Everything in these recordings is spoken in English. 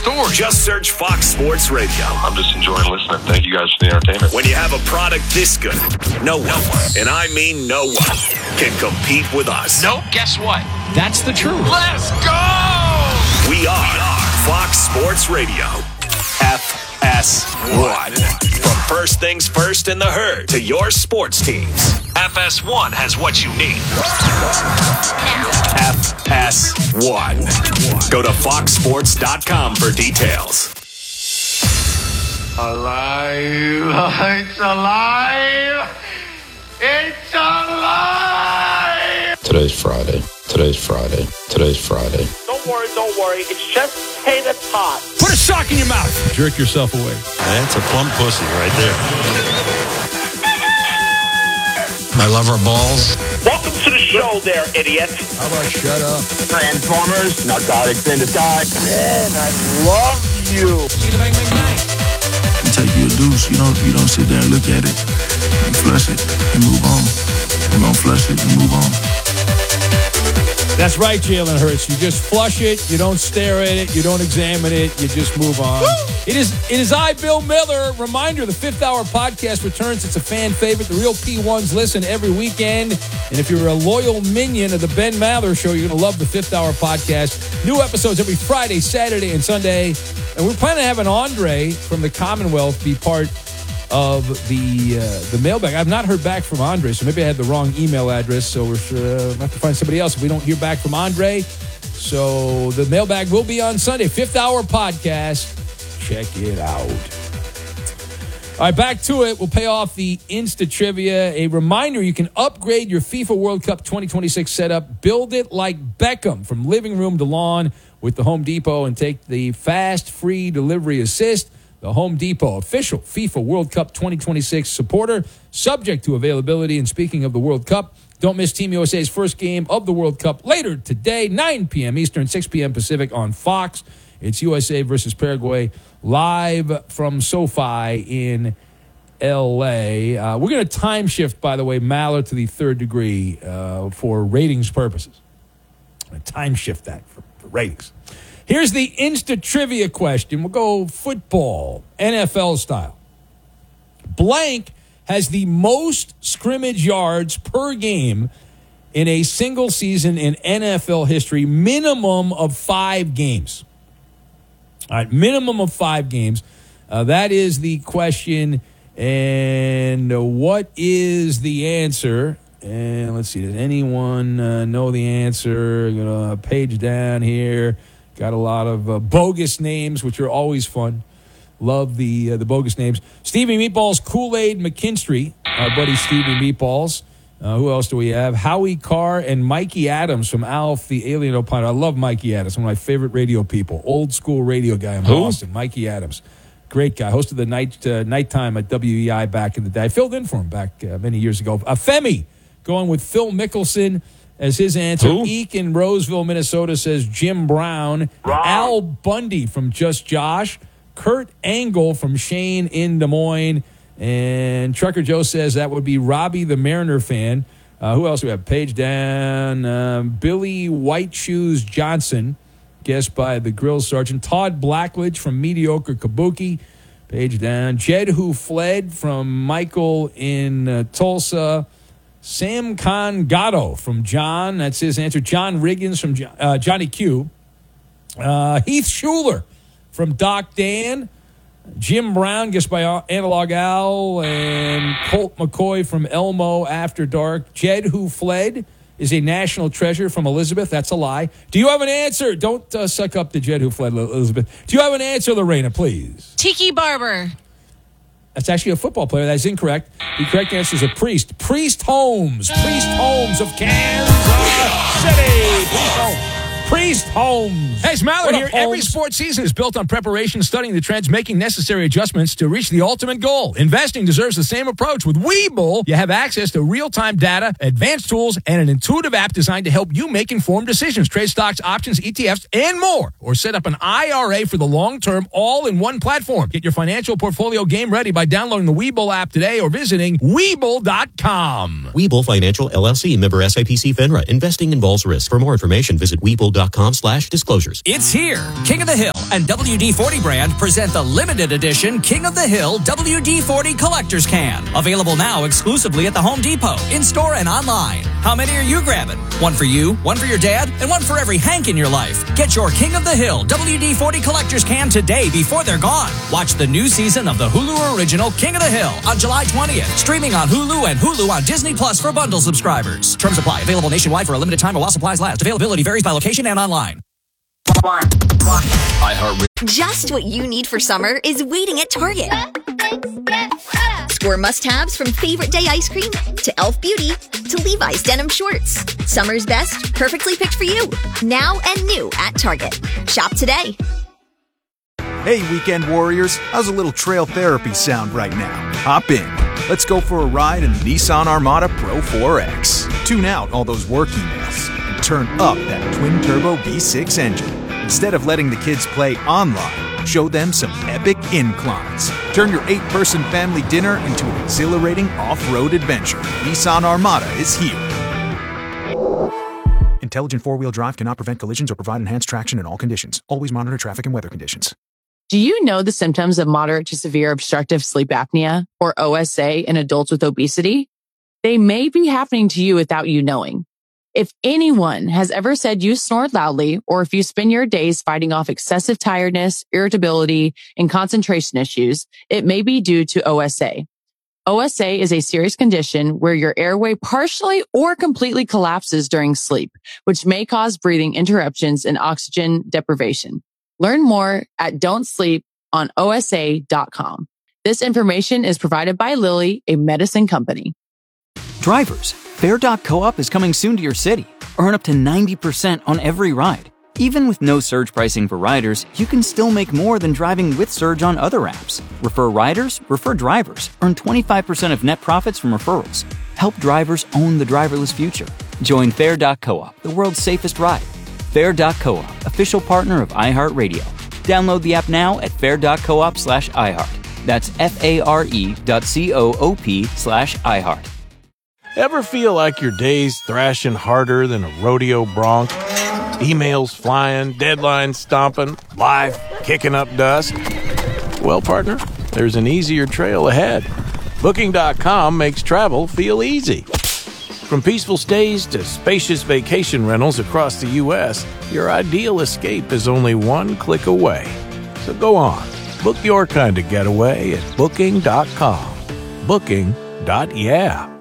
story. Just search Fox Sports Radio. I'm just enjoying listening. Thank you guys for the entertainment. When you have a product this good, no one, and I mean no one, can compete with us. Nope, guess what? That's the truth. Let's go! We are Fox Sports Radio. FS1. From first things first in the herd to your sports teams. FS1 has what you need. FS1. Go to foxsports.com for details. Alive! It's alive! It's alive! Today's Friday. Don't worry. It's just tater tot. Put a sock in your mouth. Jerk yourself away. That's a plump pussy right there. I love our balls. Welcome to the show there, idiot. How about shut up? Transformers, narcotics in the sky. Man, I love you. Take you a deuce, you don't sit there and look at it. You flush it and move on. You're gonna flush it and move on. That's right, Jalen Hurts. You just flush it. You don't stare at it. You don't examine it. You just move on. Woo! It is I, Bill Miller. Reminder, the 5th Hour podcast returns. It's a fan favorite. The real P1s listen every weekend. And if you're a loyal minion of the Ben Maller Show, you're going to love the 5th Hour podcast. New episodes every Friday, Saturday, and Sunday. And we're planning to have an Andre from the Commonwealth be part of the mailbag. I've not heard back from Andre, so maybe I had the wrong email address, so we're going to have to find somebody else if we don't hear back from Andre. So the mailbag will be on Sunday. 5th Hour podcast. Check it out. All right, back to it. We'll pay off the Insta Trivia. A reminder, you can upgrade your FIFA World Cup 2026 setup. Build it like Beckham from living room to lawn with the Home Depot and take the fast, free delivery assist. The Home Depot, official FIFA World Cup 2026 supporter, subject to availability. And speaking of the World Cup, don't miss Team USA's first game of the World Cup later today, 9 p.m. Eastern, 6 p.m. Pacific on Fox. It's USA versus Paraguay live from SoFi in L.A. We're going to time shift, by the way, Maller to the third degree for ratings purposes. I'm going to time shift that for ratings. Here's the Insta Trivia question. We'll go football, NFL style. Blank has the most scrimmage yards per game in a single season in NFL history, minimum of 5 games. All right, minimum of 5 games. That is the question. And what is the answer? And let's see, does anyone know the answer? Going to page down here. Got a lot of bogus names, which are always fun. Love the bogus names. Stevie Meatballs, Kool-Aid McKinstry, our buddy Stevie Meatballs. Who else do we have? Howie Carr and Mikey Adams from Alf, the Alien Opiner. I love Mikey Adams, one of my favorite radio people. Old school radio guy in Boston, Mikey Adams. Great guy. Hosted the nighttime at WEI back in the day. I filled in for him back many years ago. Femi, going with Phil Mickelson as his answer. Eek in Roseville, Minnesota says Jim Brown. Al Bundy from Just Josh. Kurt Angle from Shane in Des Moines. And Trucker Joe says that would be Robbie the Mariner fan. Who else do we have? Page down. Billy White Shoes Johnson, guessed by the Grill Sergeant. Todd Blackledge from Mediocre Kabuki. Page down. Jed Who Fled from Michael in Tulsa. Sam Congato from John. That's his answer. John Riggins from Johnny Q. Heath Schuler from Doc Dan. Jim Brown, guessed by Analog Al. And Colt McCoy from Elmo After Dark. Jed Who Fled is a national treasure from Elizabeth. That's a lie. Do you have an answer? Don't suck up to Jed Who Fled, Elizabeth. Do you have an answer, Lorena, please? Tiki Barber. That's actually a football player. That's incorrect. The correct answer is a priest. Priest Holmes. Priest Holmes of Kansas City. Priest Holmes. Priest Holmes. Hey, it's Mallard here. Every sports season is built on preparation, studying the trends, making necessary adjustments to reach the ultimate goal. Investing deserves the same approach. With Webull, you have access to real-time data, advanced tools, and an intuitive app designed to help you make informed decisions. Trade stocks, options, ETFs, and more. Or set up an IRA for the long-term, all-in-one platform. Get your financial portfolio game ready by downloading the Webull app today or visiting Webull.com. Webull Financial LLC, member SIPC FINRA. Investing involves risk. For more information, visit Webull.com. hulu.com/disclosures. It's here. King of the Hill and WD-40 brand present the limited edition King of the Hill WD-40 Collector's Can. Available now exclusively at the Home Depot, in-store and online. How many are you grabbing? One for you, one for your dad, and one for every Hank in your life. Get your King of the Hill WD-40 Collector's Can today before they're gone. Watch the new season of the Hulu original King of the Hill on July 20th. Streaming on Hulu and Hulu on Disney Plus for bundle subscribers. Terms apply. Available nationwide for a limited time while supplies last. Availability varies by location and online. Just what you need for summer is waiting at Target. Score must-haves from favorite day ice cream to Elf Beauty to Levi's denim shorts. Summer's best, perfectly picked for you. Now and new at Target. Shop today. Hey, weekend warriors. How's a little trail therapy sound right now? Hop in. Let's go for a ride in the Nissan Armada Pro 4X. Tune out all those work emails and turn up that twin-turbo V6 engine. Instead of letting the kids play online, show them some epic inclines. Turn your 8-person family dinner into an exhilarating off-road adventure. Nissan Armada is here. Intelligent four-wheel drive cannot prevent collisions or provide enhanced traction in all conditions. Always monitor traffic and weather conditions. Do you know the symptoms of moderate to severe obstructive sleep apnea, or OSA, in adults with obesity? They may be happening to you without you knowing. If anyone has ever said you snored loudly, or if you spend your days fighting off excessive tiredness, irritability, and concentration issues, it may be due to OSA. OSA is a serious condition where your airway partially or completely collapses during sleep, which may cause breathing interruptions and oxygen deprivation. Learn more at don'tsleeponosa.com. This information is provided by Lilly, a medicine company. Drivers, Fair.coop is coming soon to your city. Earn up to 90% on every ride. Even with no surge pricing for riders, you can still make more than driving with Surge on other apps. Refer riders, refer drivers. Earn 25% of net profits from referrals. Help drivers own the driverless future. Join Fair.coop, the world's safest ride. Fair.coop, official partner of iHeartRadio. Download the app now at fair.coop/iHeart. That's FARE.coop/iHeart. Ever feel like your day's thrashing harder than a rodeo bronc? Emails flying, deadlines stomping, life kicking up dust? Well, partner, there's an easier trail ahead. Booking.com makes travel feel easy. From peaceful stays to spacious vacation rentals across the U.S., your ideal escape is only one click away. So go on, book your kind of getaway at Booking.com. Booking.yeah.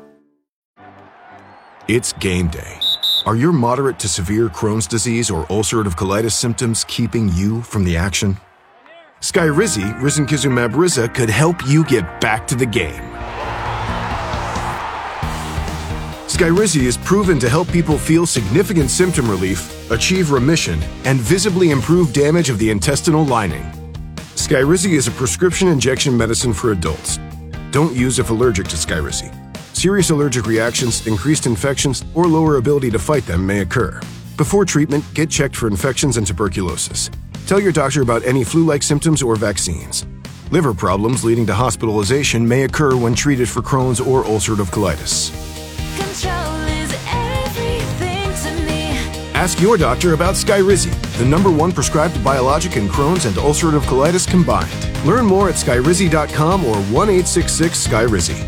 It's game day. Are your moderate to severe Crohn's disease or ulcerative colitis symptoms keeping you from the action? Skyrizi, risankizumab Riza, could help you get back to the game. Skyrizi is proven to help people feel significant symptom relief, achieve remission, and visibly improve damage of the intestinal lining. Skyrizi is a prescription injection medicine for adults. Don't use if allergic to Skyrizi. Serious allergic reactions, increased infections, or lower ability to fight them may occur. Before treatment, get checked for infections and tuberculosis. Tell your doctor about any flu-like symptoms or vaccines. Liver problems leading to hospitalization may occur when treated for Crohn's or ulcerative colitis. Ask your doctor about Skyrizi, the #1 prescribed biologic in Crohn's and ulcerative colitis combined. Learn more at Skyrizi.com or 1-866-SKYRIZI.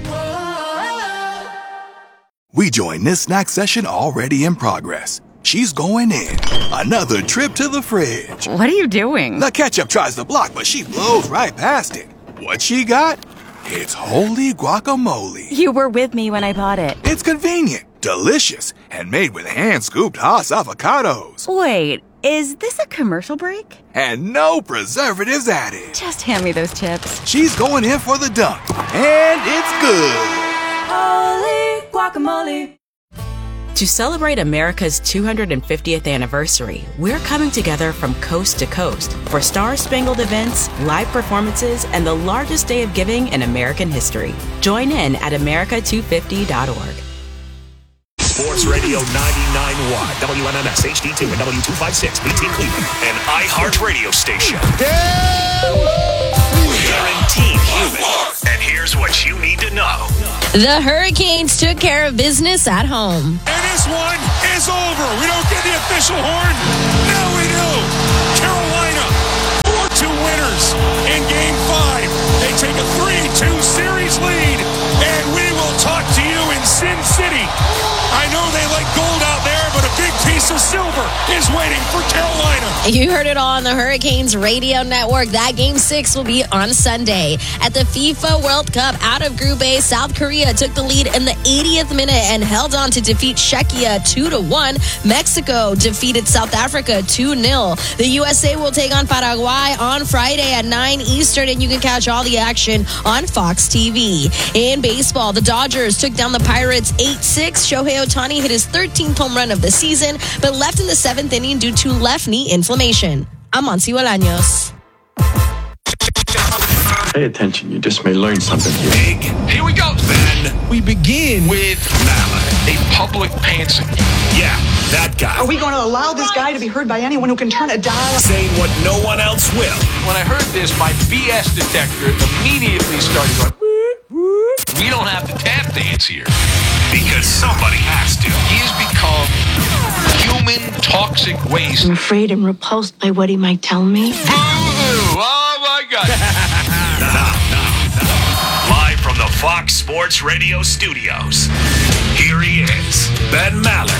We join this snack session already in progress. She's going in. Another trip to the fridge. What are you doing? The ketchup tries to block, but she blows right past it. What she got? It's holy guacamole. You were with me when I bought it. It's convenient, delicious, and made with hand-scooped Hass avocados. Wait, is this a commercial break? And no preservatives added. Just hand me those chips. She's going in for the dunk, and it's good. Holy guacamole. To celebrate America's 250th anniversary, we're coming together from coast to coast for Star-Spangled events, live performances, and the largest day of giving in American history. Join in at america250.org. Sports Radio 99.1, WMMS HD2 and W256, BT Cleveland, an iHeart radio station. Guaranteed human. And here's what you need to know. The Hurricanes took care of business at home. And this one is over. We don't get the official horn. Now we do. Carolina, 4-2 winners in Game 5. They take a 3-2 series lead. And we will talk to you in Sin City. I know they like gold out there, but a big piece of silver is waiting for Carolina. You heard it all on the Hurricanes radio network. That Game 6 will be on Sunday. At the FIFA World Cup, out of Group A, South Korea took the lead in the 80th minute and held on to defeat Czechia 2-1. Mexico defeated South Africa 2-0. The USA will take on Paraguay on Friday at 9 Eastern, and you can catch all the action on Fox TV. In baseball, the Dodgers took down the Pirates 8-6. Shohei Ohtani hit his 13th home run of the season, but left in the 7th inning due to left knee inflammation. I'm Monsi Bolaños. Pay attention. You just may learn something here. Big. Here we go. Then we begin with Mallett, a public pantsing. Yeah, that guy. Are we going to allow this guy to be heard by anyone who can turn a dial? Saying what no one else will. When I heard this, my BS detector immediately started going, we don't have to tap dance here. Because somebody has to. He has become human toxic waste. I'm afraid and repulsed by what he might tell me. Boo-hoo! Oh, my God. Now. Live from the Fox Sports Radio studios, here he is, Ben Maller.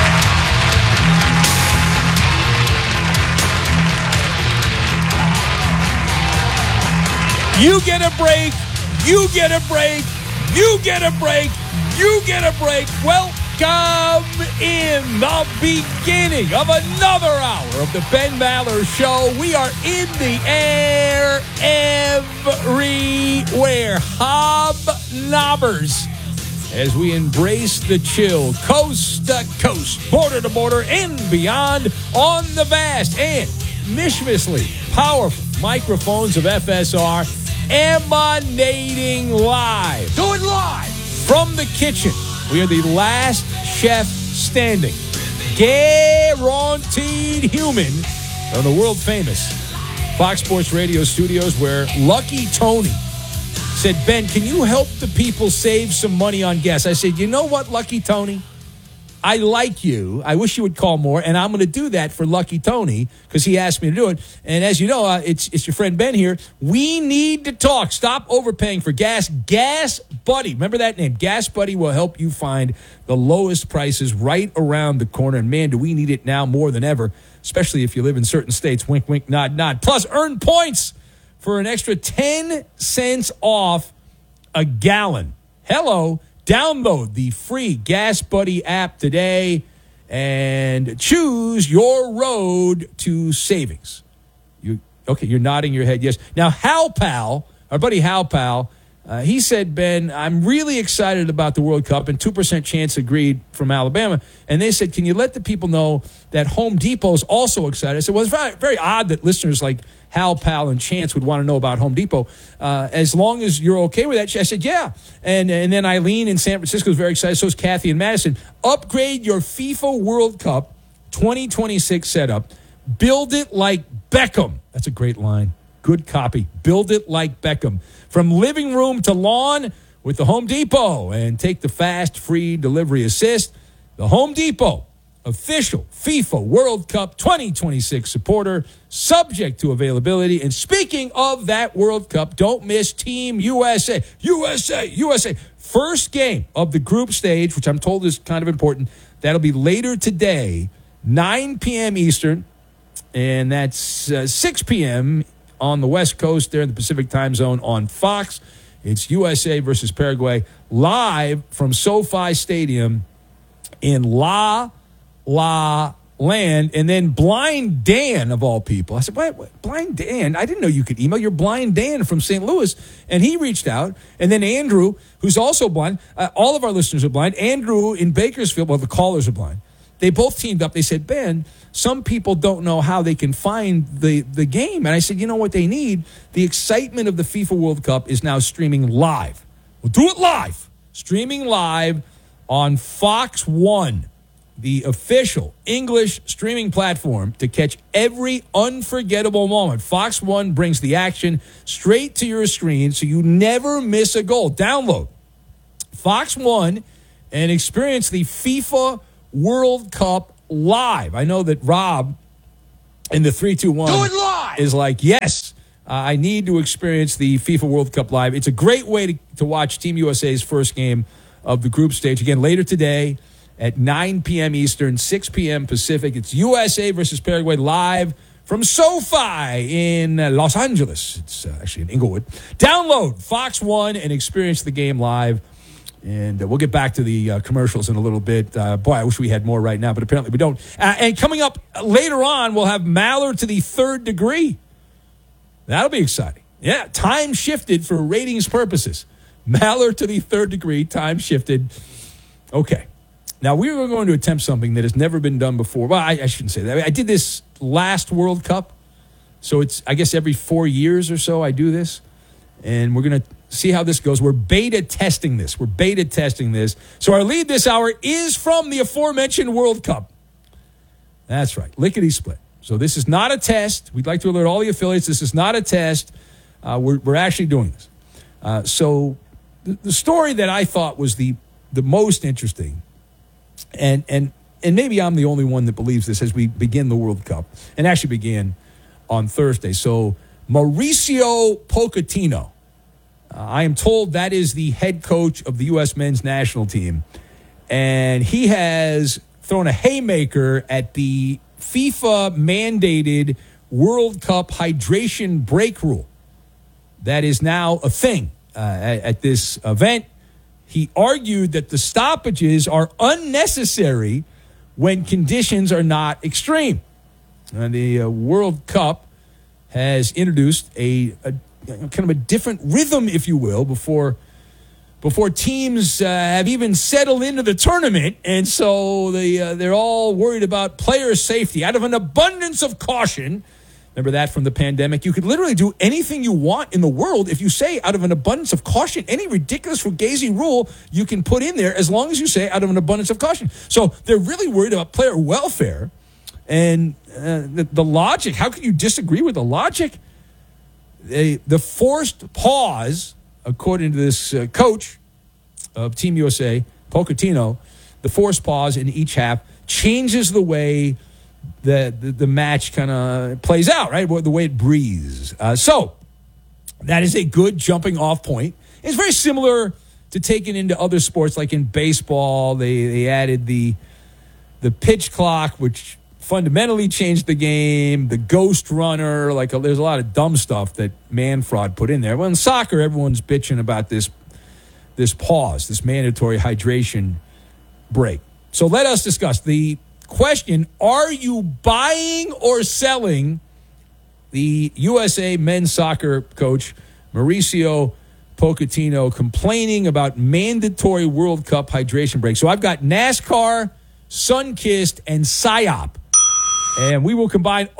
You get a break. You get a break. You get a break. You get a break. Welcome in the beginning of another hour of the Ben Maller Show. We are in the air everywhere. Hobnobbers as we embrace the chill coast to coast, border to border, and beyond on the vast and mishmishly powerful microphones of FSR emanating live. Do it live from the kitchen. We are the last chef standing. Guaranteed human on the world famous Fox Sports Radio studios, where Lucky Tony said, Ben, can you help the people save some money on gas? I said, you know what, Lucky Tony? I like you. I wish you would call more, and I'm going to do that for Lucky Tony because he asked me to do it. And as you know, it's your friend Ben here. We need to talk. Stop overpaying for gas. Gas Buddy. Remember that name. Gas Buddy will help you find the lowest prices right around the corner. And, man, do we need it now more than ever, especially if you live in certain states. Wink, wink, nod, nod. Plus, earn points for an extra 10 cents off a gallon. Hello. Download the free Gas Buddy app today and choose your road to savings. You're nodding your head, yes. Now, Hal Pal, our buddy Hal Pal, he said, Ben, I'm really excited about the World Cup, and 2% chance agreed from Alabama. And they said, can you let the people know that Home Depot is also excited? I said, well, it's very, very odd that listeners like Hal, Pal, and Chance would want to know about Home Depot. As long as you're okay with that, I said, yeah. And then Eileen in San Francisco is very excited. So is Kathy in Madison. Upgrade your FIFA World Cup 2026 setup. Build it like Beckham. That's a great line. Good copy. Build it like Beckham. From living room to lawn with the Home Depot. And take the fast, free delivery assist. The Home Depot, official FIFA World Cup 2026 supporter, subject to availability. And speaking of that World Cup, don't miss Team USA. USA. First game of the group stage, which I'm told is kind of important. That'll be later today, 9 p.m. Eastern. And that's 6 p.m. on the West Coast there in the Pacific time zone on Fox. It's USA versus Paraguay live from SoFi Stadium in La Land. And then Blind Dan, of all people. I said, what? Blind Dan? I didn't know you could email. You're Blind Dan from St. Louis. And he reached out. And then Andrew, who's also blind. All of our listeners are blind. Andrew in Bakersfield, well, the callers are blind. They both teamed up. They said, Ben, some people don't know how they can find the game. And I said, you know what they need? The excitement of the FIFA World Cup is now streaming live. We'll do it live. Streaming live on Fox One, the official English streaming platform to catch every unforgettable moment. Fox One brings the action straight to your screen so you never miss a goal. Download Fox 1 and experience the FIFA World Cup live. I know that Rob in the 3-2-1 is like, yes, I need to experience the FIFA World Cup live. It's a great way to watch Team USA's first game of the group stage. Again, later today at 9 p.m. Eastern, 6 p.m. Pacific. It's USA versus Paraguay live from SoFi in Los Angeles. It's actually in Inglewood. Download Fox 1 and experience the game live. And we'll get back to the commercials in a little bit. Boy, I wish we had more right now, but apparently we don't. And coming up later on, we'll have Maller to the Third Degree. That'll be exciting. Yeah, time shifted for ratings purposes. Maller to the Third Degree, time shifted. Okay. Now, we were going to attempt something that has never been done before. Well, I shouldn't say that. I did this last World Cup. So it's, I guess, every 4 years or so I do this. And we're going to see how this goes. We're beta testing this. So our lead this hour is from the aforementioned World Cup. That's right. Lickety split. So this is not a test. We'd like to alert all the affiliates. This is not a test. We're actually doing this. So the story that I thought was the most interesting, and maybe I'm the only one that believes this as we begin the World Cup, and actually began on Thursday. So Mauricio Pochettino, I am told that is the head coach of the U.S. men's national team, and he has thrown a haymaker at the FIFA-mandated World Cup hydration break rule. That is now a thing at this event. He argued that the stoppages are unnecessary when conditions are not extreme. The World Cup has introduced a kind of a different rhythm, if you will, before teams have even settled into the tournament. And so they're all worried about player safety. Out of an abundance of caution, remember that from the pandemic, you could literally do anything you want in the world if you say out of an abundance of caution. Any ridiculous fugazi rule you can put in there as long as you say out of an abundance of caution. So they're really worried about player welfare. And the logic, how can you disagree with the logic? The forced pause, according to this coach of Team USA, Pochettino, the forced pause in each half changes the way the match kind of plays out, right? The way it breathes. So that is a good jumping off point. It's very similar to taking into other sports, like in baseball, they added the pitch clock, which fundamentally changed the game, the ghost runner, there's a lot of dumb stuff that Manfred put in there. Well, in soccer, everyone's bitching about this pause, this mandatory hydration break. So let us discuss the question, are you buying or selling the USA men's soccer coach, Mauricio Pochettino, complaining about mandatory World Cup hydration break? So I've got NASCAR, Sunkist, and PSYOP. And we will combine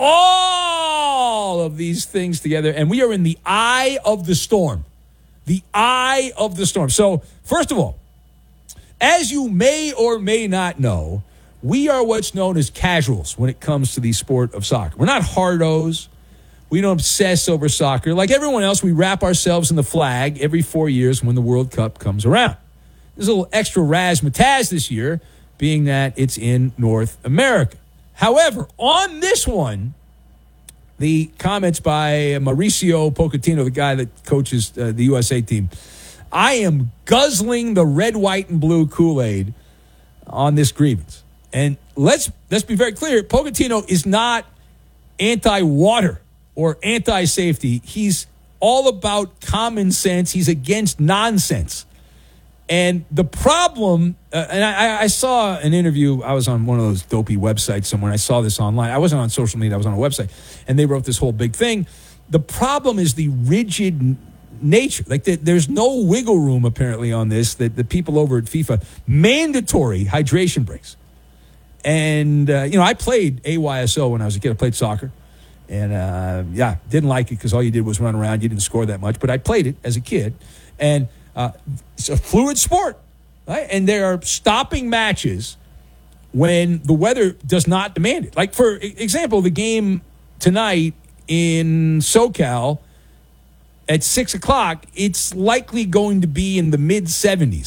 all of these things together. And we are in the eye of the storm. The eye of the storm. So, first of all, as you may or may not know, we are what's known as casuals when it comes to the sport of soccer. We're not hardos. We don't obsess over soccer. Like everyone else, we wrap ourselves in the flag every 4 years when the World Cup comes around. There's a little extra razzmatazz this year, being that it's in North America. However, on this one, the comments by Mauricio Pochettino, the guy that coaches the USA team, I am guzzling the red, white, and blue Kool-Aid on this grievance. And let's be very clear, Pochettino is not anti-water or anti-safety. He's all about common sense. He's against nonsense. And the problem, and I saw an interview, I was on one of those dopey websites somewhere, I saw this online. I wasn't on social media, I was on a website, and they wrote this whole big thing. The problem is the rigid nature. There's no wiggle room, apparently, on this, that the people over at FIFA, mandatory hydration breaks. And, I played AYSO when I was a kid. I played soccer. And, didn't like it because all you did was run around. You didn't score that much. But I played it as a kid. And it's a fluid sport, right? And there are stopping matches when the weather does not demand it. Like, for example, the game tonight in SoCal at 6 o'clock, it's likely going to be in the mid-70s.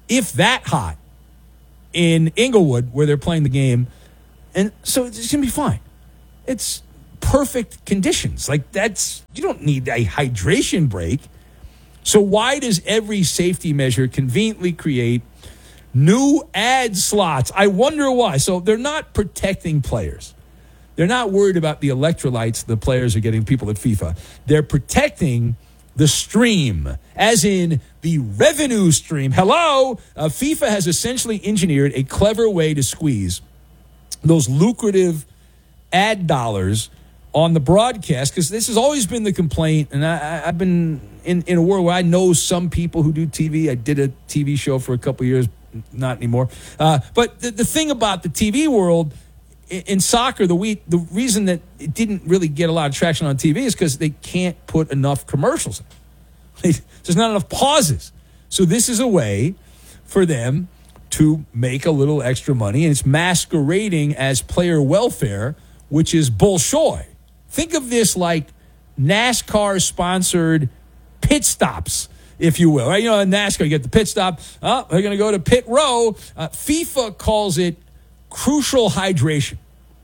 if that hot, in Inglewood where they're playing the game. And so it's going to be fine. It's perfect conditions. Like, you don't need a hydration break. So why does every safety measure conveniently create new ad slots? I wonder why. So they're not protecting players. They're not worried about the electrolytes the players are getting, people at FIFA. They're protecting the stream, as in the revenue stream. Hello? FIFA has essentially engineered a clever way to squeeze those lucrative ad dollars on the broadcast, because this has always been the complaint, and I've been in a world where I know some people who do TV. I did a TV show for a couple of years, not anymore. But the thing about the TV world in soccer, the reason that it didn't really get a lot of traction on TV is because they can't put enough commercials in. There's not enough pauses. So this is a way for them to make a little extra money, and it's masquerading as player welfare, which is bullshit. Think of this like NASCAR-sponsored pit stops, if you will. Right? You know, in NASCAR, you get the pit stop. Oh, they're going to go to pit row. FIFA calls it crucial hydration.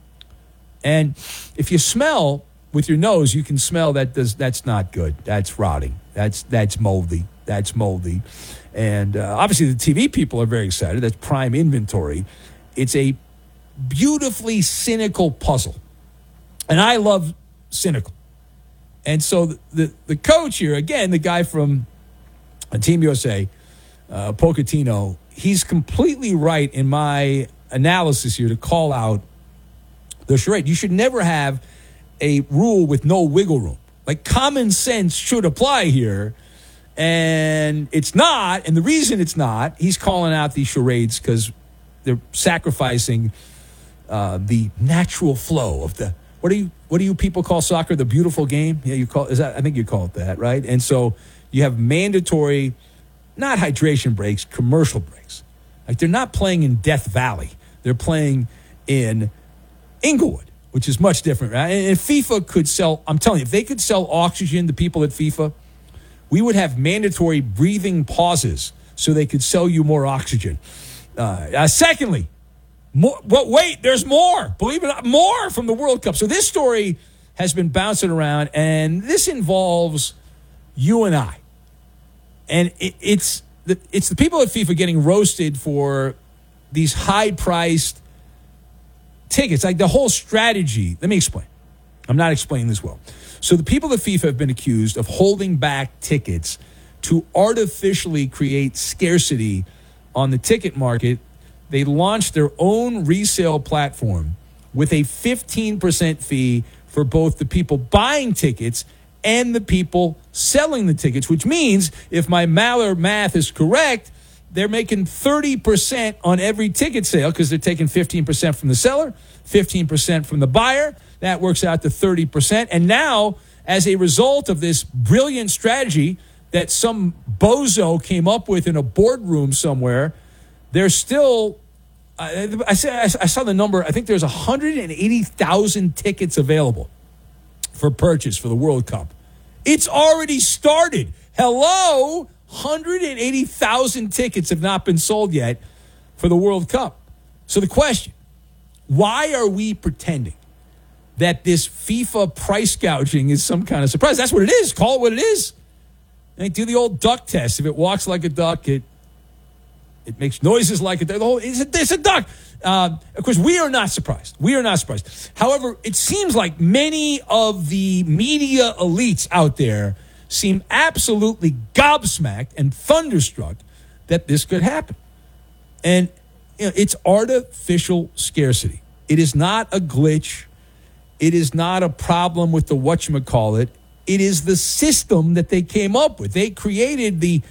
And if you smell with your nose, you can smell that's not good. That's rotting. That's moldy. That's moldy. And obviously the TV people are very excited. That's prime inventory. It's a beautifully cynical puzzle. And I love cynical. And so the coach here, again, the guy from Team USA, Pochettino, he's completely right in my analysis here to call out the charade. You should never have a rule with no wiggle room. Like, common sense should apply here, and it's not. And the reason it's not, he's calling out these charades because they're sacrificing the natural flow of the what do you people call soccer? The beautiful game? Yeah, I think you call it that, right? And so you have mandatory, not hydration breaks, commercial breaks. Like, they're not playing in Death Valley. They're playing in Inglewood, which is much different, right? And FIFA could sell, I'm telling you, if they could sell oxygen to people at FIFA, we would have mandatory breathing pauses so they could sell you more oxygen. Secondly, wait, there's more. Believe it or not, more from the World Cup. So this story has been bouncing around, and this involves you and I. And it's the people at FIFA getting roasted for these high-priced tickets. Like, the whole strategy. Let me explain. I'm not explaining this well. So the people at FIFA have been accused of holding back tickets to artificially create scarcity on the ticket market. They launched their own resale platform with a 15% fee for both the people buying tickets and the people selling the tickets, which means, if my Maller math is correct, they're making 30% on every ticket sale because they're taking 15% from the seller, 15% from the buyer. That works out to 30%. And now, as a result of this brilliant strategy that some bozo came up with in a boardroom somewhere, there's still, I saw the number, I think there's 180,000 tickets available for purchase for the World Cup. It's already started. Hello? 180,000 tickets have not been sold yet for the World Cup. So the question, why are we pretending that this FIFA price gouging is some kind of surprise? That's what it is. Call it what it is. And do the old duck test. If it walks like a duck, it makes noises like a duck. It's a duck. Of course, we are not surprised. We are not surprised. However, it seems like many of the media elites out there seem absolutely gobsmacked and thunderstruck that this could happen. And it's artificial scarcity. It is not a glitch. It is not a problem with the whatchamacallit. It is the system that they came up with. They created the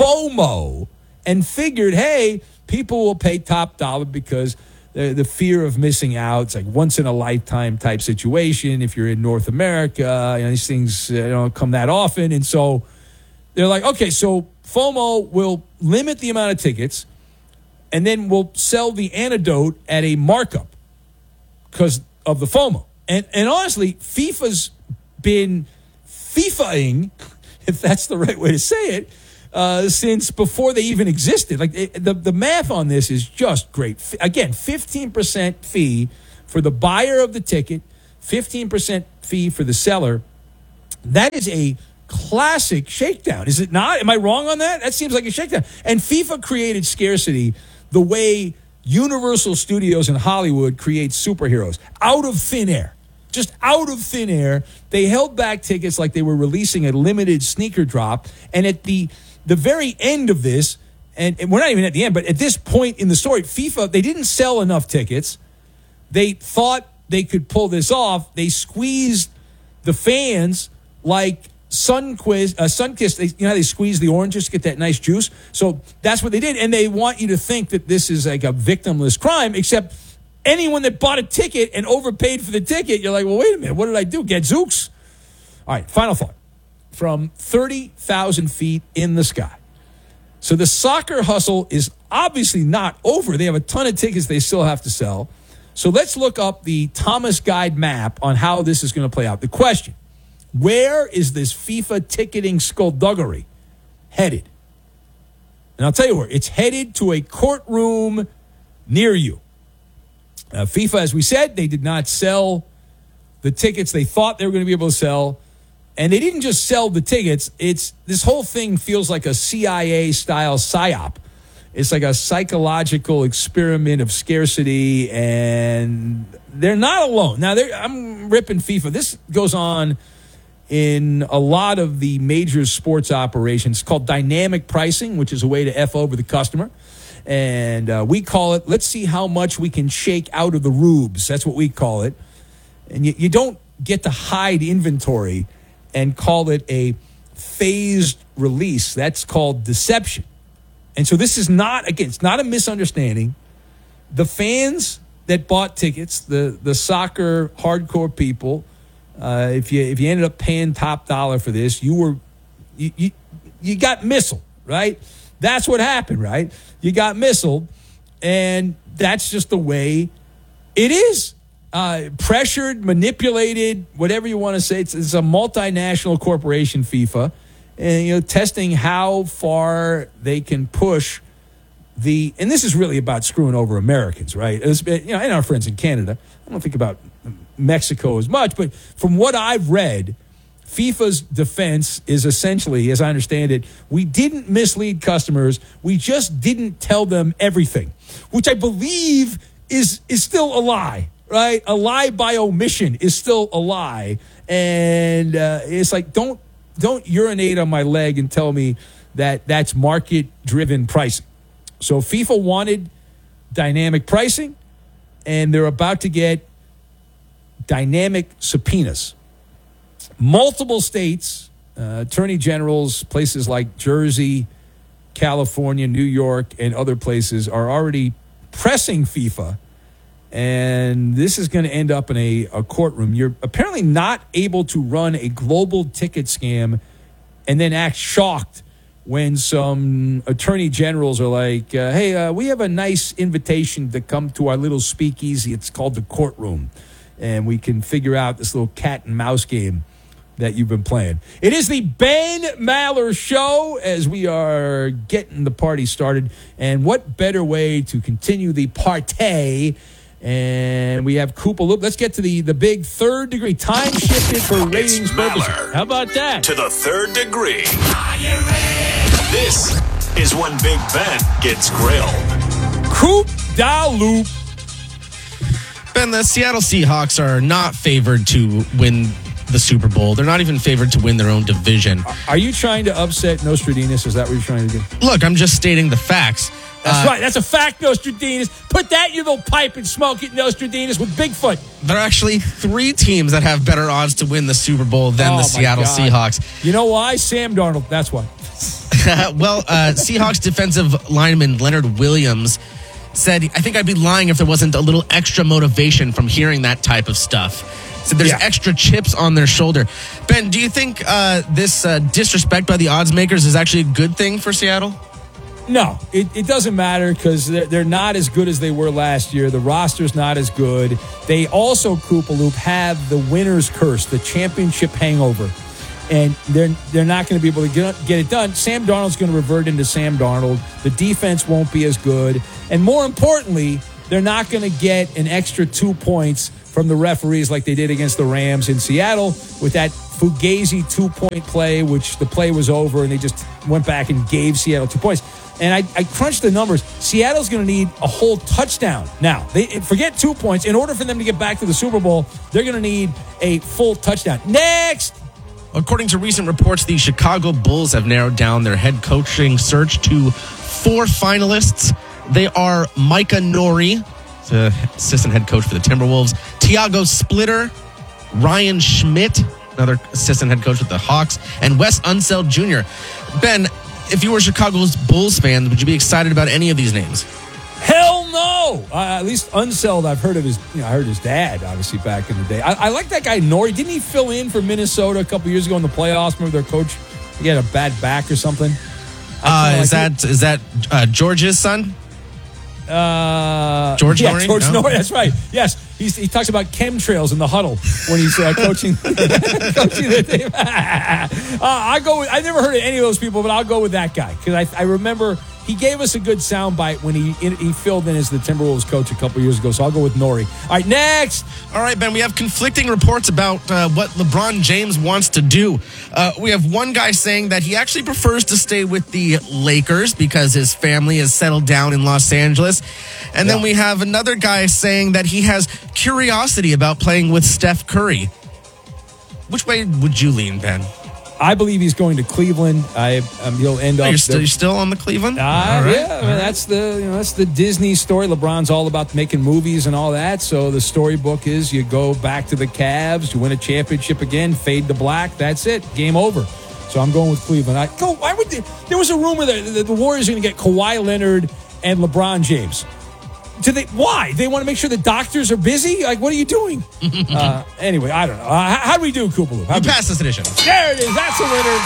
FOMO and figured, hey, people will pay top dollar because the fear of missing out. It's like once in a lifetime type situation. If you're in North America, these things don't come that often. And so they're like, okay, so FOMO will limit the amount of tickets and then we'll sell the antidote at a markup because of the FOMO. And honestly, FIFA's been FIFAing, if that's the right way to say it, since before they even existed. Like the math on this is just great. Again, 15% fee for the buyer of the ticket, 15% fee for the seller. That is a classic shakedown, is it not? Am I wrong on that? That seems like a shakedown. And FIFA created scarcity the way Universal Studios in Hollywood creates superheroes, out of thin air. Just out of thin air. They held back tickets like they were releasing a limited sneaker drop. And at the very end of this, and we're not even at the end, but at this point in the story, FIFA, they didn't sell enough tickets. They thought they could pull this off. They squeezed the fans like Sunkist. They squeeze the oranges to get that nice juice. So that's what they did. And they want you to think that this is like a victimless crime, except anyone that bought a ticket and overpaid for the ticket, you're like, well, wait a minute. What did I do? Get Zooks? All right, final thought. From 30,000 feet in the sky. So the soccer hustle is obviously not over. They have a ton of tickets they still have to sell. So let's look up the Thomas Guide map on how this is going to play out. The question, where is this FIFA ticketing skullduggery headed? And I'll tell you where. It's headed to a courtroom near you. FIFA, as we said, they did not sell the tickets they thought they were going to be able to sell. And they didn't just sell the tickets. This whole thing feels like a CIA-style psyop. It's like a psychological experiment of scarcity, and they're not alone. Now, I'm ripping FIFA. This goes on in a lot of the major sports operations. It's called dynamic pricing, which is a way to F over the customer. And we call it, let's see how much we can shake out of the rubes. That's what we call it. And you don't get to hide inventory and call it a phased release. That's called deception. And so this is not, again, it's not a misunderstanding. The fans that bought tickets, the soccer hardcore people, if you ended up paying top dollar for this, you got missiled, right? That's what happened, right? You got missiled, and that's just the way it is. Pressured, manipulated, whatever you want to say. It's a multinational corporation, FIFA, and testing how far they can push and this is really about screwing over Americans, right? And our friends in Canada. I don't think about Mexico as much, but from what I've read, FIFA's defense is essentially, as I understand it, we didn't mislead customers. We just didn't tell them everything, which I believe is still a lie, right? A lie by omission is still a lie. And it's like, don't urinate on my leg and tell me that that's market-driven pricing. So FIFA wanted dynamic pricing, and they're about to get dynamic subpoenas. Multiple states, attorney generals, places like Jersey, California, New York, and other places are already pressing FIFA, and this is going to end up in a courtroom. You're apparently not able to run a global ticket scam and then act shocked when some attorney generals are like, hey, we have a nice invitation to come to our little speakeasy. It's called the courtroom, and we can figure out this little cat and mouse game that you've been playing. It is the Ben Maller Show as we are getting the party started. And what better way to continue the party? And we have Koopa Loop. Let's get to the big third degree. Time shifted for ratings purposes. How about that? To the third degree. This is when Big Ben gets grilled. Koopa Loop. Ben, the Seattle Seahawks are not favored to win the Super Bowl. They're not even favored to win their own division. Are you trying to upset Nostradamus? Is that what you're trying to do? Look, I'm just stating the facts. That's right. That's a fact, Nostradamus. Put that in your little pipe and smoke it, Nostradamus, with Bigfoot. There are actually 3 teams that have better odds to win the Super Bowl than the Seattle Seahawks. You know why? Sam Darnold. That's why. Well, Seahawks defensive lineman Leonard Williams said, I think I'd be lying if there wasn't a little extra motivation from hearing that type of stuff. So there's extra chips on their shoulder. Ben, do you think this disrespect by the odds makers is actually a good thing for Seattle? No, it doesn't matter because they're not as good as they were last year. The roster's not as good. They also, Koopa Loop, have the winner's curse, the championship hangover. and they're not going to be able to get it done. Sam Darnold's going to revert into Sam Darnold. The defense won't be as good. And more importantly, they're not going to get an extra 2 points from the referees like they did against the Rams in Seattle with that Fugazi 2-point play, which the play was over, and they just went back and gave Seattle 2 points. And I crunched the numbers. Seattle's going to need a whole touchdown. Now, forget 2 points. In order for them to get back to the Super Bowl, they're going to need a full touchdown. Next! According to recent reports, the Chicago Bulls have narrowed down their head coaching search to 4 finalists. They are Micah Nori, the assistant head coach for the Timberwolves, Tiago Splitter, Ryan Schmidt, another assistant head coach with the Hawks, and Wes Unseld Jr. Ben, if you were Chicago's Bulls fan, would you be excited about any of these names? Hell no! At least Unseld, I've heard of his. I heard his dad, obviously, back in the day. I like that guy Nori. Didn't he fill in for Minnesota a couple years ago in the playoffs? Remember their coach? He had a bad back or something. Is that George's son? George Nori? George Nori, that's right. Yes, he talks about chemtrails in the huddle when he's coaching the team. I never heard of any of those people, but I'll go with that guy because I remember he gave us a good soundbite when he filled in as the Timberwolves coach a couple years ago. So I'll go with Nori. All right, next. All right, Ben, we have conflicting reports about what LeBron James wants to do. We have one guy saying that he actually prefers to stay with the Lakers because his family is settled down in Los Angeles. And then we have another guy saying that he has curiosity about playing with Steph Curry. Which way would you lean, Ben? I believe he's going to Cleveland. He'll end up. You're still on the Cleveland? Right. Yeah, that's the Disney story. LeBron's all about making movies and all that. So the storybook is you go back to the Cavs, you win a championship again, fade to black. That's it. Game over. So I'm going with Cleveland. Why would there was a rumor that the Warriors are going to get Kawhi Leonard and LeBron James. Why? They want to make sure the doctors are busy? Like, what are you doing? Anyway, I don't know. How do we do, Koopaloo? You passed this edition. There it is. That's a winner.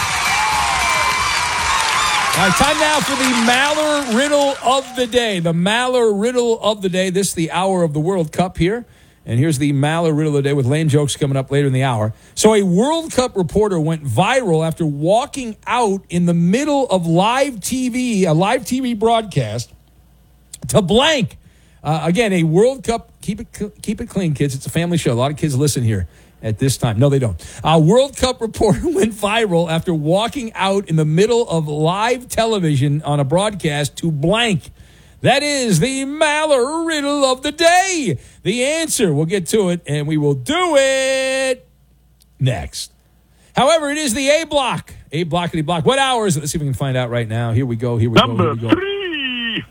All right, time now for the Maller Riddle of the Day. The Maller Riddle of the Day. This is the hour of the World Cup here. And here's the Maller Riddle of the Day with lame jokes coming up later in the hour. So a World Cup reporter went viral after walking out in the middle of a live TV broadcast to blank. Again, a World Cup, keep it clean, kids. It's a family show. A lot of kids listen here at this time. No, they don't. A World Cup reporter went viral after walking out in the middle of live television on a broadcast to blank. That is the Maller Riddle of the Day. The answer, we'll get to it, and we will do it next. However, it is the A block. A blockity block. What hour is it? Let's see if we can find out right now. Here we go. Number 3.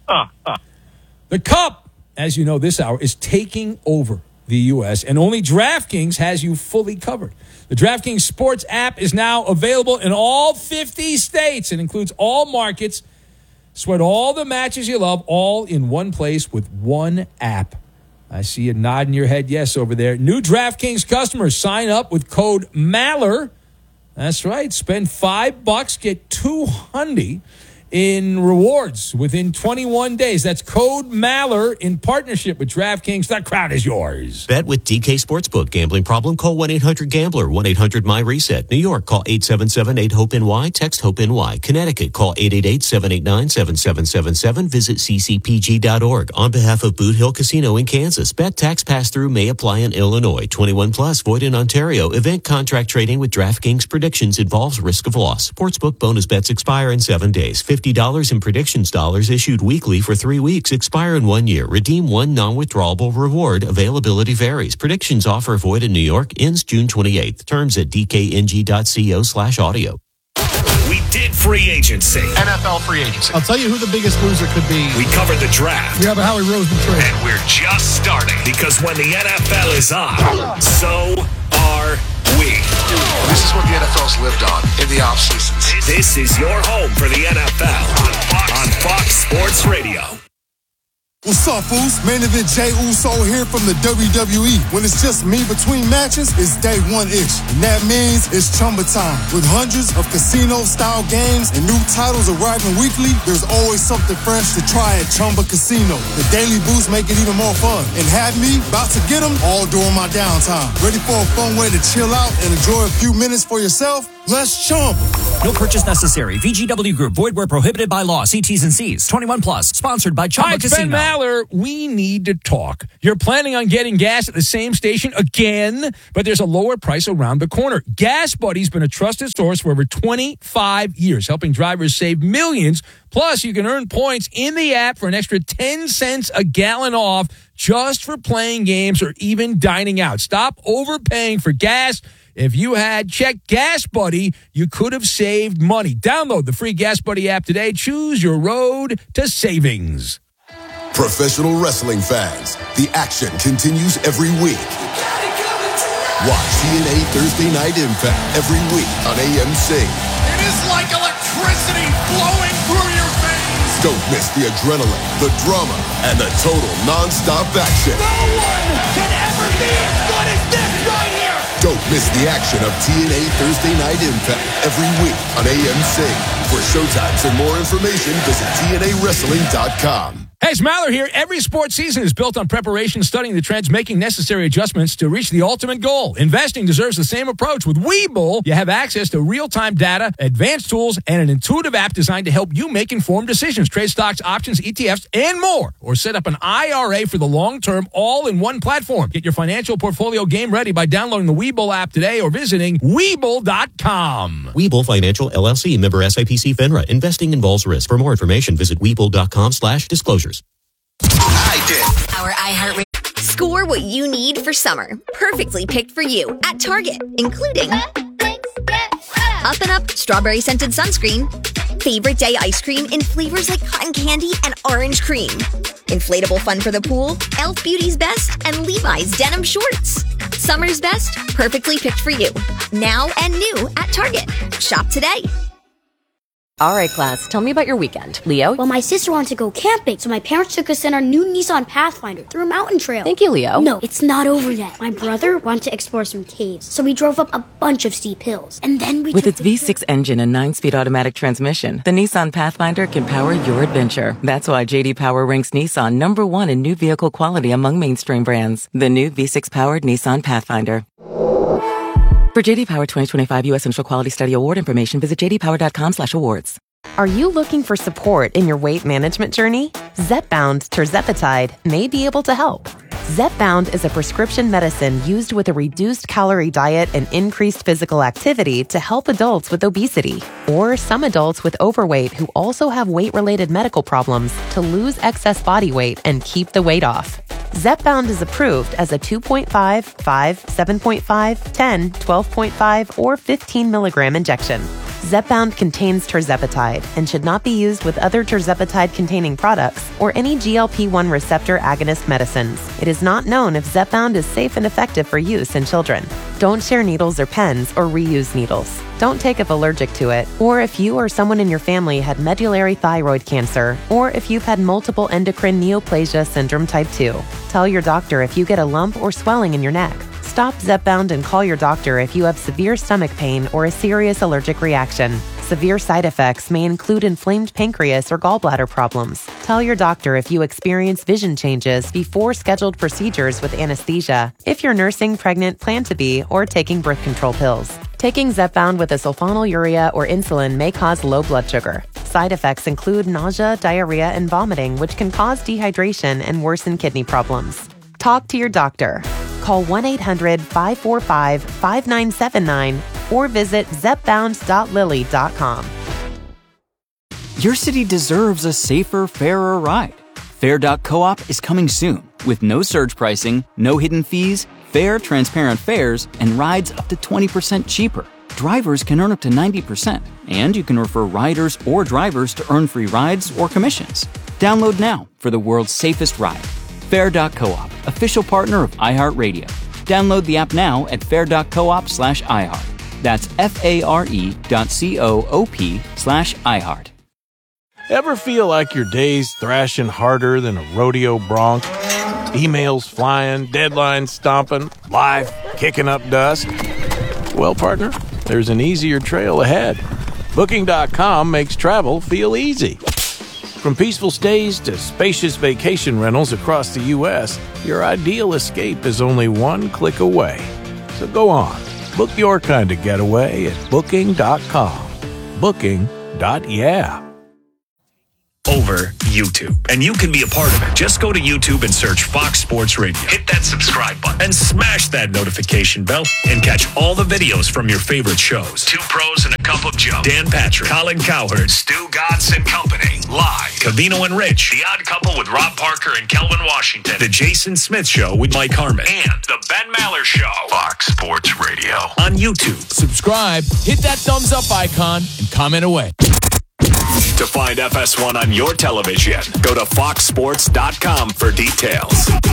The Cup, as you know, this hour is taking over the U.S., and only DraftKings has you fully covered. The DraftKings Sports app is now available in all 50 states and includes all markets. Sweat all the matches you love, all in one place with one app. I see you nodding your head yes over there. New DraftKings customers sign up with code MALLER. That's right. Spend $5, get $200 in rewards within 21 days. That's code MALLER in partnership with DraftKings. That crowd is yours. Bet with DK Sportsbook. Gambling problem? Call 1-800-GAMBLER. 1-800-MY-RESET. New York, call 877-8-HOPE-NY. Text HOPE-NY. Connecticut, call 888-789-7777. Visit ccpg.org. On behalf of Boot Hill Casino in Kansas, bet tax pass-through may apply in Illinois. 21 plus, void in Ontario. Event contract trading with DraftKings predictions involves risk of loss. Sportsbook bonus bets expire in 7 days. $50 in predictions dollars issued weekly for 3 weeks. Expire in 1 year. Redeem one non-withdrawable reward. Availability varies. Predictions offer void in New York. Ends June 28th. Terms at dkng.co/audio. We did free agency. NFL free agency. I'll tell you who the biggest loser could be. We covered the draft. We have a Howie Roseman trade. And we're just starting. Because when the NFL is on, so are we. This is what the NFL's lived on in the off seasons. This is your home for the NFL on Fox Sports Radio. What's up, Foos? Main event Jey Uso here from the WWE. When it's just me between matches, it's day one-ish. And that means it's Chumba time. With hundreds of casino-style games and new titles arriving weekly, there's always something fresh to try at Chumba Casino. The daily boosts make it even more fun. And have me about to get them all during my downtime. Ready for a fun way to chill out and enjoy a few minutes for yourself? Let's Chumba. No purchase necessary. VGW Group. Void where prohibited by law. See T's and C's. 21 plus. Sponsored by Chumba Hi, it's Casino. Ben Maller. We need to talk. You're planning on getting gas at the same station again, but there's a lower price around the corner. Gas Buddy's been a trusted source for over 25 years, helping drivers save millions. Plus, you can earn points in the app for an extra 10 cents a gallon off just for playing games or even dining out. Stop overpaying for gas. If you had checked Gas Buddy, you could have saved money. Download the free Gas Buddy app today. Choose your road to savings. Professional wrestling fans, the action continues every week. Watch TNA Thursday Night Impact every week on AMC. It is like electricity flowing through your veins. Don't miss the adrenaline, the drama, and the total non-stop action. No one can ever be as good as this right here. Don't miss the action of TNA Thursday Night Impact every week on AMC. For showtimes and more information, visit TNAWrestling.com. Hey, it's Maller here. Every sports season is built on preparation, studying the trends, making necessary adjustments to reach the ultimate goal. Investing deserves the same approach. With Webull, you have access to real-time data, advanced tools, and an intuitive app designed to help you make informed decisions. Trade stocks, options, ETFs, and more. Or set up an IRA for the long term, all in one platform. Get your financial portfolio game ready by downloading the Webull app today or visiting Webull.com. Webull Financial LLC, member SIPC FINRA. Investing involves risk. For more information, visit Webull.com/disclosures. Our iHeart. Score what you need for summer. Perfectly picked for you at Target, including Up and Up strawberry scented sunscreen, favorite day ice cream in flavors like cotton candy and orange cream, inflatable fun for the pool, Elf Beauty's Best, and Levi's denim shorts. Summer's best, perfectly picked for you. Now and new at Target. Shop today. All right, class, tell me about your weekend. Leo? Well, my sister wanted to go camping, so my parents took us in our new Nissan Pathfinder through a mountain trail. Thank you, Leo. No, it's not over yet. My brother wanted to explore some caves, so we drove up a bunch of steep hills. And then we With its V6 engine and 9-speed automatic transmission, the Nissan Pathfinder can power your adventure. That's why J.D. Power ranks Nissan #1 in new vehicle quality among mainstream brands. The new V6-powered Nissan Pathfinder. For J.D. Power 2025 U.S. Central Quality Study Award information, visit jdpower.com/awards. Are you looking for support in your weight management journey? Zepbound tirzepatide may be able to help. Zepbound is a prescription medicine used with a reduced calorie diet and increased physical activity to help adults with obesity, or some adults with overweight who also have weight-related medical problems to lose excess body weight and keep the weight off. Zepbound is approved as a 2.5, 5, 7.5, 10, 12.5, or 15 milligram injection. Zepbound contains tirzepatide and should not be used with other tirzepatide-containing products or any GLP-1 receptor agonist medicines. It is not known if Zepbound is safe and effective for use in children. Don't share needles or pens or reuse needles. Don't take if allergic to it, or if you or someone in your family had medullary thyroid cancer, or if you've had multiple endocrine neoplasia syndrome type 2. Tell your doctor if you get a lump or swelling in your neck. Stop Zepbound and call your doctor if you have severe stomach pain or a serious allergic reaction. Severe side effects may include inflamed pancreas or gallbladder problems. Tell your doctor if you experience vision changes before scheduled procedures with anesthesia, if you're nursing, pregnant, plan to be, or taking birth control pills. Taking Zepbound with a sulfonylurea or insulin may cause low blood sugar. Side effects include nausea, diarrhea, and vomiting, which can cause dehydration and worsen kidney problems. Talk to your doctor. Call 1-800-545-5979 or visit zepbound.lilly.com. Your city deserves a safer, fairer ride. Fair.coop is coming soon with no surge pricing, no hidden fees, fair, transparent fares, and rides up to 20% cheaper. Drivers can earn up to 90%, and you can refer riders or drivers to earn free rides or commissions. Download now for the world's safest ride. Fair.coop, official partner of iHeartRadio. Download the app now at fair.coop/iHeart. That's FARE.coop/iHeart. Ever feel like your day's thrashing harder than a rodeo bronc? Emails flying, deadlines stomping, life kicking up dust? Well, partner, there's an easier trail ahead. Booking.com makes travel feel easy. From peaceful stays to spacious vacation rentals across the U.S., your ideal escape is only one click away. So go on, book your kind of getaway at Booking.com. Booking.yeah. Over YouTube. And you can be a part of it. Just go to YouTube and search Fox Sports Radio. Hit that subscribe button and smash that notification bell and catch all the videos from your favorite shows. Two Pros and a Cup of Joe. Dan Patrick, Colin Cowherd, Stu Gatz and Company. Live. Cavino and Rich. The Odd Couple with Rob Parker and Kelvin Washington. The Jason Smith Show with Mike Harmon. And The Ben Maller Show. Fox Sports Radio. On YouTube. Subscribe, hit that thumbs up icon, and comment away. To find FS1 on your television, go to foxsports.com for details.